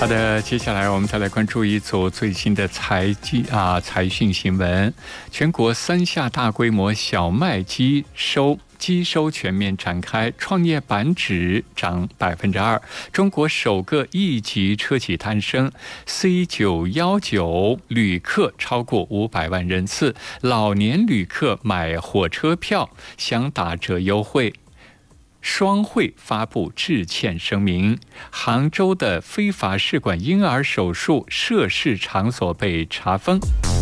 好的，接下来我们再来关注一组最新的财讯新闻。全国3下大规模小麦机收全面展开，创业板指涨2%。中国首个1级车企诞生 ，C919 旅客超过500万人次，老年旅客买火车票享打折优惠。双汇发布致歉声明，杭州的非法试管婴儿手术涉事场所被查封。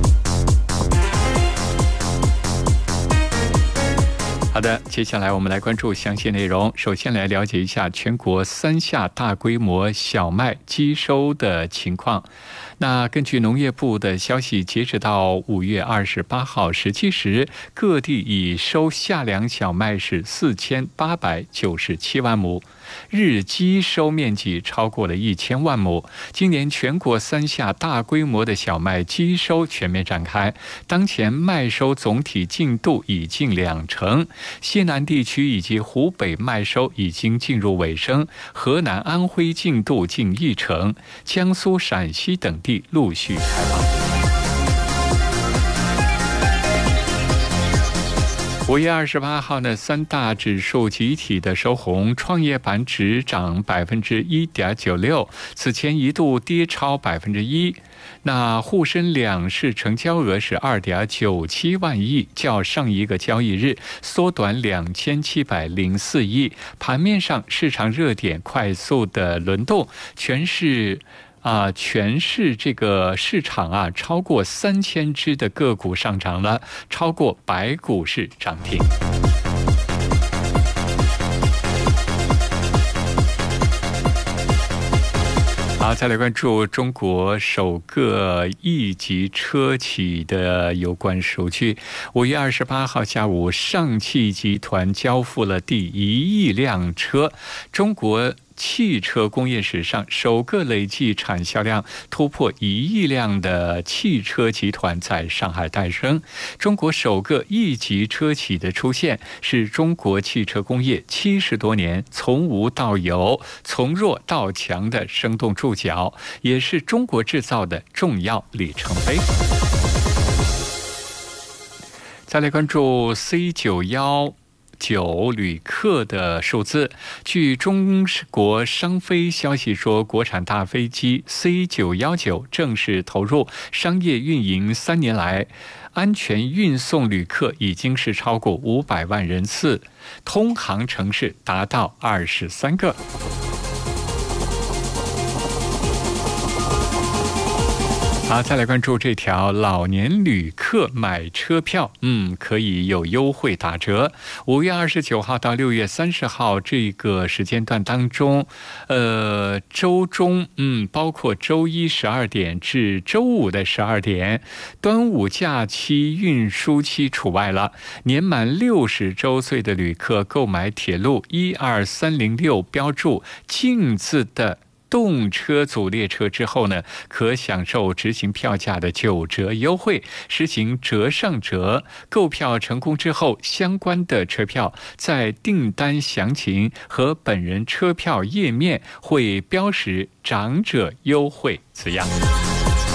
好的，接下来我们来关注详细内容。首先来了解一下全国3下大规模小麦机收的情况。那根据农业部的消息，截止到5月28号17时，各地已收夏粮小麦是4897万亩，日机收面积超过了1000万亩。今年全国3下大规模的小麦机收全面展开，当前麦收总体进度已近20%，西南地区以及湖北麦收已经进入尾声，河南、安徽进度近10%，江苏、陕西等地陆续开放。5月28号呢，3大指数集体的收红，创业板指涨1.96%，此前一度跌超1%。那沪深两市成交额是2.97万亿，较上一个交易日缩短2704亿。盘面上，市场热点快速的轮动，全市这个市场超过3000只的个股上涨了，超过100股市涨停。好，再来关注中国首个1级车企的有关数据。5月28号下午，上汽集团交付了第1亿辆车，中国汽车工业史上首个累计产销量突破1亿辆的汽车集团在上海诞生。中国首个1级车企的出现，是中国汽车工业70多年从无到有、从弱到强的生动注脚，也是中国制造的重要里程碑。再来关注 C919旅客的数字。据中国商飞消息说，国产大飞机 C919 正式投入商业运营3年来，安全运送旅客已经是超过500万人次，通航城市达到23个。好，再来关注这条老年旅客买车票，可以有优惠打折。5月29号到6月30号这个时间段当中，周中，包括周一12点至周五的12点，端午假期运输期除外了。年满60周岁的旅客购买铁路12306标注禁字的动车组列车之后呢，可享受执行票价的9折优惠，实行折上折。购票成功之后，相关的车票在订单详情和本人车票页面会标识长者优惠字样。